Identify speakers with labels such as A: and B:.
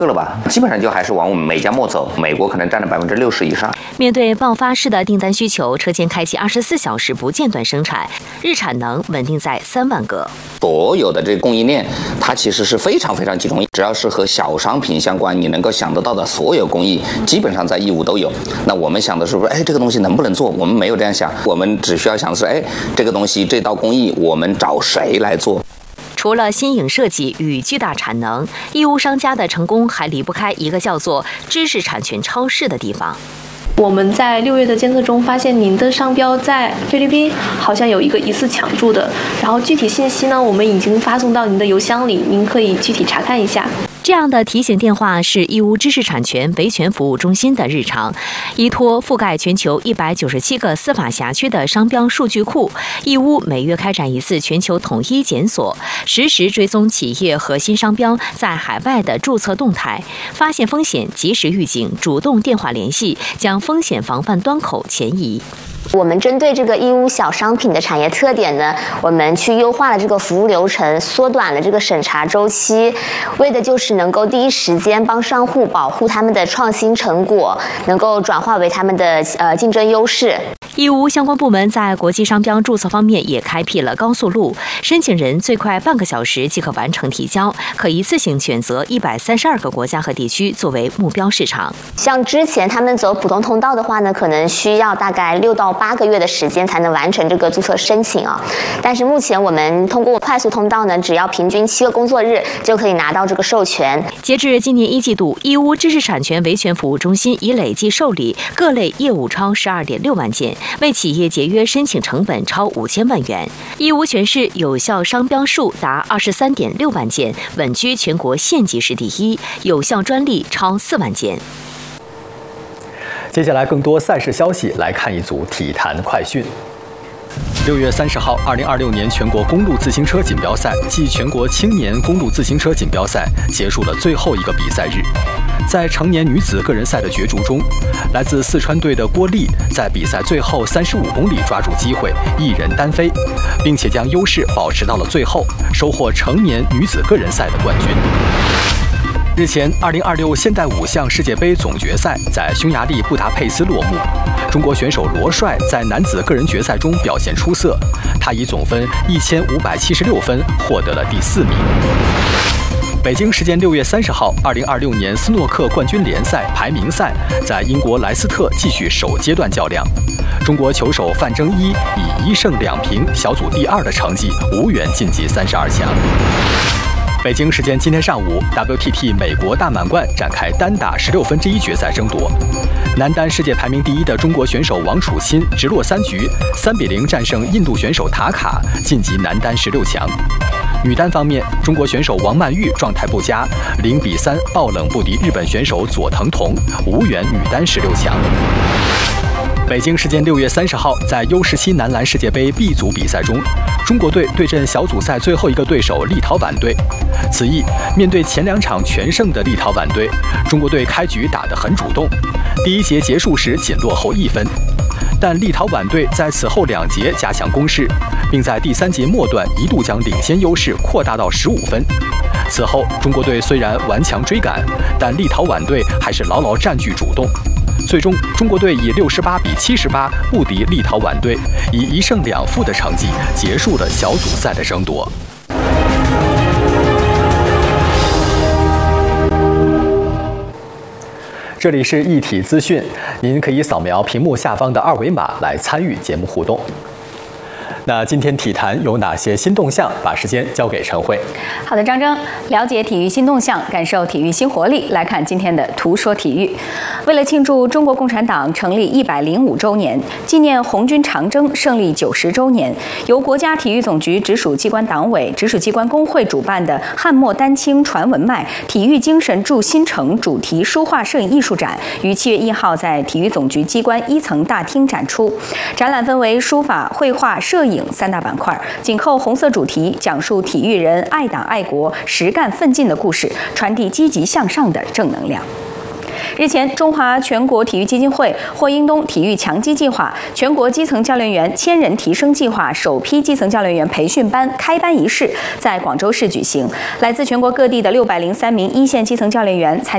A: 了吧，基本上就还是往我们美加墨走，美国可能占了60%以上。
B: 面对爆发式的订单需求，车间开启24小时不间断生产，日产能稳定在3万个。
A: 所有的这个供应链，它其实是非常非常集中，只要是和小商品相关，你能够想得到的所有工艺，基本上在义乌都有。那我们想的是不是，这个东西能不能做？我们没有这样想，我们只需要想的是，这个东西这道工艺，我们找谁来做？
B: 除了新颖设计与巨大产能，义乌商家的成功还离不开一个叫做知识产权超市的地方。
C: 我们在6月的监测中发现，您的商标在菲律宾好像有一个疑似抢注的，然后具体信息呢，我们已经发送到您的邮箱里，您可以具体查看一下。
B: 这样的提醒电话是义乌知识产权维权服务中心的日常。依托覆盖全球197个司法辖区的商标数据库，义乌每月开展一次全球统一检索，实时追踪企业核心商标在海外的注册动态，发现风险及时预警，主动电话联系，将风险防范端口前移。
D: 我们针对这个义乌小商品的产业特点呢，我们去优化了这个服务流程，缩短了这个审查周期，为的就是能够第一时间帮商户保护他们的创新成果，能够转化为他们的竞争优势。
B: 义乌相关部门在国际商标注册方面也开辟了高速路，申请人最快半个小时即可完成提交，可一次性选择132个国家和地区作为目标市场。
D: 像之前他们走普通通道的话呢，可能需要大概6到8个月的时间才能完成这个注册申请啊。但是目前我们通过快速通道呢，只要平均7个工作日就可以拿到这个授权。
B: 截至今年1季度，义乌知识产权维权服务中心已累计受理各类业务超12.6万件，为企业节约申请成本超5000万元。义乌全市有效商标数达23.6万件，稳居全国县级市第1，有效专利超4万件。
E: 接下来更多赛事消息，来看一组体坛快讯。6月30号，2026年全国公路自行车锦标赛暨全国青年公路自行车锦标赛结束了最后一个比赛日。在成年女子个人赛的角逐中，来自四川队的郭丽在比赛最后35公里抓住机会，一人单飞，并且将优势保持到了最后，收获成年女子个人赛的冠军。日前，2026现代5项世界杯总决赛在匈牙利布达佩斯落幕。中国选手罗帅在男子个人决赛中表现出色，他以总分1576分获得了第4名。北京时间6月30号，2026年斯诺克冠军联赛排名赛在英国莱斯特继续首阶段较量。中国球手范征一以1胜2平小组第2的成绩无缘晋级32强。北京时间今天上午 ，WTT 美国大满贯展开单打16分之1决赛争夺。男单世界排名第1的中国选手王楚钦直落3局，3比0战胜印度选手塔卡，晋级男单16强。女单方面，中国选手王曼玉状态不佳，0比3爆冷不敌日本选手佐藤瞳，无缘女单16强。北京时间6月30号，在 U17 男篮世界杯 B 组比赛中，中国队对阵小组赛最后一个对手立陶宛队。此役面对前2场全胜的立陶宛队，中国队开局打得很主动，第1节结束时仅落后1分。但立陶宛队在此后2节加强攻势，并在第3节末段一度将领先优势扩大到15分。此后，中国队虽然顽强追赶，但立陶宛队还是牢牢占据主动。最终，中国队以68比78不敌立陶宛队，以1胜2负的成绩结束了小组赛的争夺。这里是一体资讯，您可以扫描屏幕下方的2维码来参与节目互动。那今天体坛有哪些新动向？把时间交给陈慧。
F: 好的，张征，了解体育新动向，感受体育新活力。来看今天的图说体育。为了庆祝中国共产党成立105周年，纪念红军长征胜利90周年，由国家体育总局直属机关党委、直属机关工会主办的汉末丹青传文脉体育精神铸新城主题书画摄影艺术展于7月1号在体育总局机关1层大厅展出。展览分为书法、绘画、摄影3大板块，紧扣红色主题，讲述体育人爱党爱国、实干奋进的故事，传递积极向上的正能量。日前，中华全国体育基金会霍英东体育强基计划全国基层教练员1000人提升计划首批基层教练员培训班开班仪式在广州市举行，来自全国各地的603名一线基层教练员参